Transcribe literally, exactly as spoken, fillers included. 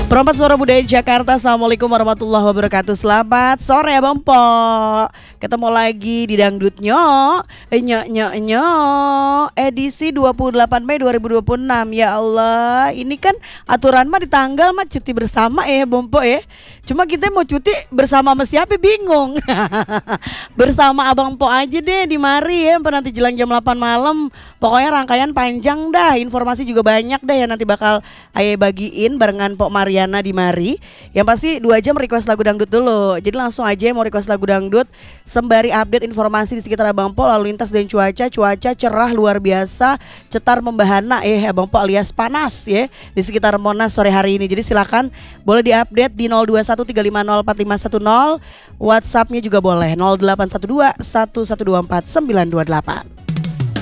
Perempat Suara Budaya Jakarta, Assalamualaikum warahmatullahi wabarakatuh. Selamat sore Abang Po. Ketemu lagi di Dangdut Nyo Nyo Nyo Nyo edisi dua puluh delapan Mei dua ribu dua puluh enam. Ya Allah, ini kan aturan mah di tanggal mah cuti bersama ya Bang Po ya. Cuma kita mau cuti bersama sama siapa bingung. Bersama Abang Po aja deh di mari ya, nanti jelang jam delapan malam. Pokoknya rangkaian panjang dah, informasi juga banyak dah ya, nanti bakal Aye bagiin barengan Pok Mariana di mari. Yang pasti dua jam request lagu dangdut dulu. Jadi langsung aja mau request lagu dangdut sembari update informasi di sekitar Abang Po, lalu lintas dan cuaca. Cuaca cerah luar biasa, cetar membahana ya Abang Po alias panas ya di sekitar Monas sore hari ini. Jadi silakan boleh diupdate di nol dua satu tiga lima nol empat lima satu nol. WhatsApp-nya juga boleh nol delapan satu dua satu satu dua empat sembilan dua delapan.